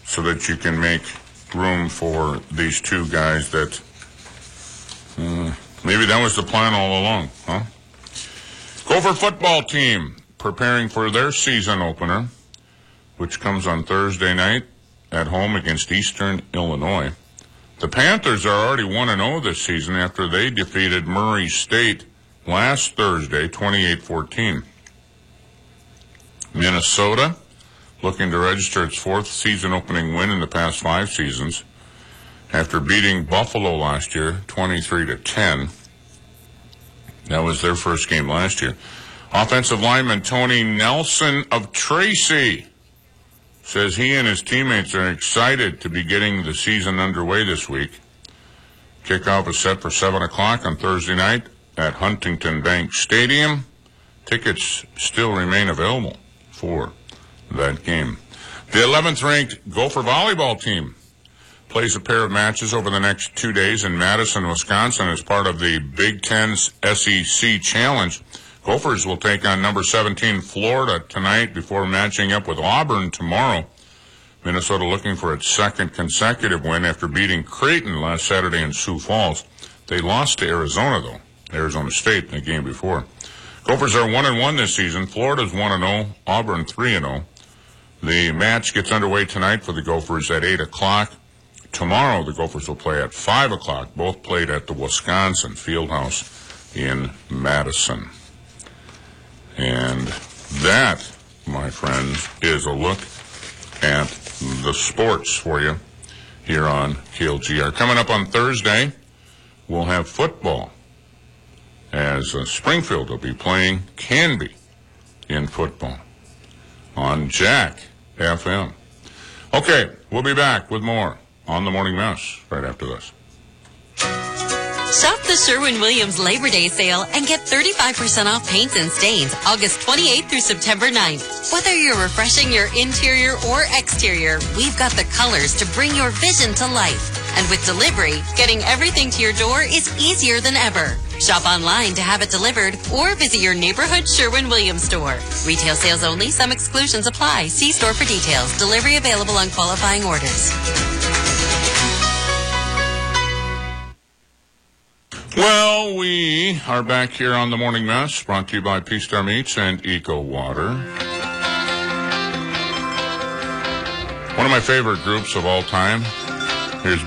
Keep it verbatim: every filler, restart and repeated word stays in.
so that you can make room for these two guys that uh, maybe that was the plan all along, huh? Gopher football team preparing for their season opener, which comes on Thursday night at home against Eastern Illinois. The Panthers are already one and oh this season after they defeated Murray State last Thursday, twenty-eight fourteen. Minnesota, looking to register its fourth season-opening win in the past five seasons after beating Buffalo last year, twenty-three to ten. That was their first game last year. Offensive lineman Tony Nelson of Tracy says he and his teammates are excited to be getting the season underway this week. Kickoff is set for seven o'clock on Thursday night at Huntington Bank Stadium. Tickets still remain available for that game. The eleventh-ranked Gopher volleyball team plays a pair of matches over the next two days in Madison, Wisconsin as part of the Big Ten's S E C Challenge. Gophers will take on number seventeen Florida tonight before matching up with Auburn tomorrow. Minnesota looking for its second consecutive win after beating Creighton last Saturday in Sioux Falls. They lost to Arizona, though, Arizona State in the game before. Gophers are one and one this season. Florida's one and oh, Auburn three and oh. The match gets underway tonight for the Gophers at eight o'clock. Tomorrow, the Gophers will play at five o'clock, both played at the Wisconsin Fieldhouse in Madison. And that, my friends, is a look at the sports for you here on K L G R. Coming up on Thursday, we'll have football, as uh, Springfield will be playing Canby in football on Jack F M. Okay, we'll be back with more on the Morning Mess right after this. Shop the Sherwin-Williams Labor Day sale and get thirty-five percent off paints and stains August twenty-eighth through September ninth. Whether you're refreshing your interior or exterior, we've got the colors to bring your vision to life. And with delivery, getting everything to your door is easier than ever. Shop online to have it delivered or visit your neighborhood Sherwin-Williams store. Retail sales only. Some exclusions apply. See store for details. Delivery available on qualifying orders. Well, we are back here on the Morning Mess, brought to you by P-Star Meats and Eco Water. One of my favorite groups of all time. Here's